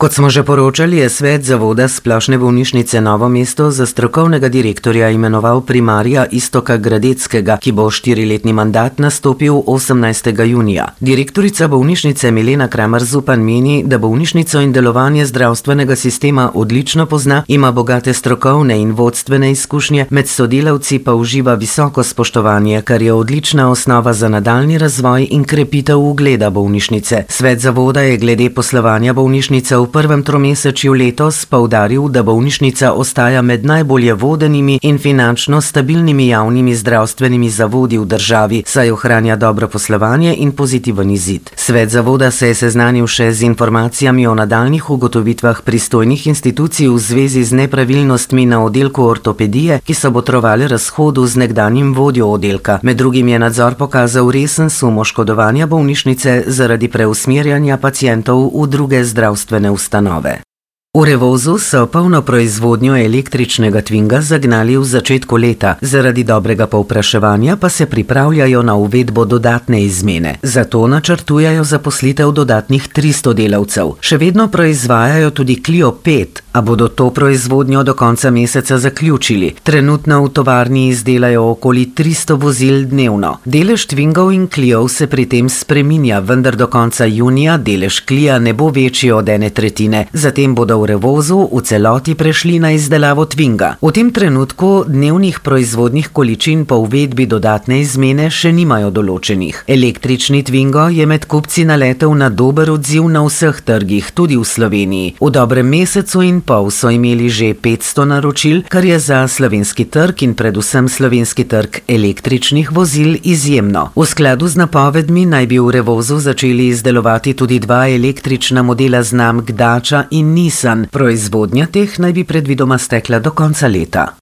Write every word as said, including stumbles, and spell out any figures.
Kot smo že poročali, je svet zavoda Splošne bolnišnice Novo mesto za strokovnega direktorja imenoval primarja Iztoka Gradeckega, ki bo štiriletni mandat nastopil osemnajstega junija. Direktorica bolnišnice Milena Kramer Zupan meni, da bolnišnico in delovanje zdravstvenega sistema odlično pozna, ima bogate strokovne in vodstvene izkušnje, med sodelavci pa uživa visoko spoštovanje, kar je odlična osnova za nadaljnji razvoj in krepitev ugleda bolnišnice. Svet zavoda je glede poslovanja bolnišnice v prvem tromesečju letos poudaril, da bolnišnica ostaja med najbolje vodenimi in finančno stabilnimi javnimi zdravstvenimi zavodi v državi, saj ohranja dobro poslovanje in pozitiven izid. Svet zavoda se je seznanil še z informacijami o nadaljnjih ugotovitvah pristojnih institucij v zvezi z nepravilnostmi na oddelku ortopedije, ki so botrovali razhodu z nekdanjim vodjo oddelka. Med drugim je nadzor pokazal resen sum oškodovanja bolnišnice zaradi preusmerjanja pacientov v druge zdravstvene ustanove. V Revozu so polno proizvodnjo električnega Twinga zagnali v začetku leta, zaradi dobrega povpraševanja pa se pripravljajo na uvedbo dodatne izmene. Zato načrtujejo zaposlitev dodatnih tristo delavcev. Še vedno proizvajajo tudi Clio pet, a bodo to proizvodnjo do konca meseca zaključili. Trenutno v tovarni izdelajo okoli tristo vozil dnevno. Delež Twingov in Clio se pri tem spreminja, vendar do konca junija delež Clia ne bo večji od ene tretjine. Zatem bodo v Revozu v celoti prešli na izdelavo Twinga. V tem trenutku dnevnih proizvodnih količin po uvedbi dodatne izmene še nimajo določenih. Električni Twingo je med kupci naletel na dober odziv na vseh trgih, tudi v Sloveniji. V dobrem mesecu in pol so imeli že petsto naročil, kar je za slovenski trg in predvsem slovenski trg električnih vozil izjemno. V skladu z napovedmi naj bi v Revozu začeli izdelovati tudi dva električna modela znamk Dacia in Nissan. Proizvodnja teh naj bi predvidoma stekla do konca leta.